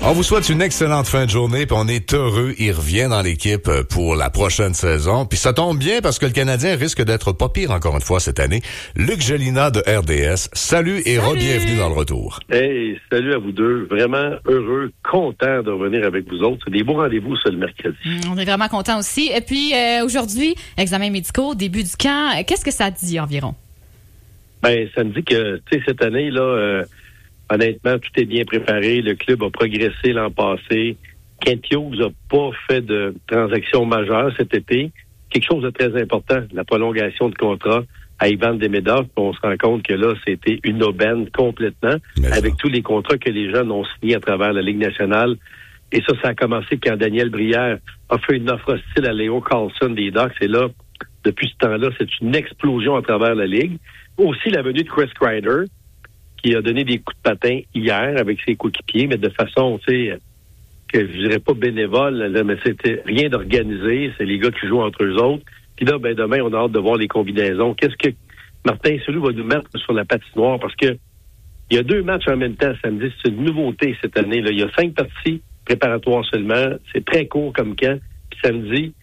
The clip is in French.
On vous souhaite une excellente fin de journée, puis on est heureux. Il revient dans l'équipe pour la prochaine saison. Puis ça tombe bien parce que le Canadien risque d'être pas pire encore une fois cette année. Luc Gelina de RDS, salut et re-bienvenue dans le retour. Hey, salut à vous deux. Vraiment heureux, content de revenir avec vous autres. C'est des beaux rendez-vous, ça, le mercredi. On est vraiment contents aussi. Et puis, aujourd'hui, examens médicaux, début du camp. Qu'est-ce que ça dit environ? Ben, ça me dit que, tu sais, cette année, là, honnêtement, tout est bien préparé. Le club a progressé l'an passé. Kent Hughes n'a pas fait de transactions majeures cet été. Quelque chose de très important, la prolongation de contrat à Ivan Demidov. On se rend compte que là, c'était une aubaine complètement, avec tous les contrats que les jeunes ont signés à travers la Ligue nationale. Et ça a commencé quand Daniel Brière a fait une offre hostile à Leo Carlson des Ducks. Et là, depuis ce temps-là, c'est une explosion à travers la Ligue. Aussi la venue de Chris Kreider, qui a donné des coups de patin hier avec ses coéquipiers, mais de façon, tu sais, que je dirais pas bénévole, là, mais c'était rien d'organisé. C'est les gars qui jouent entre eux autres. Puis là, ben demain, on a hâte de voir les combinaisons. Qu'est-ce que Martin Saint-Louis va nous mettre sur la patinoire? Parce que il y a 2 matchs en même temps samedi. C'est une nouveauté cette année. Là. Il y a 5 parties préparatoires seulement. C'est très court comme camp. Puis samedi,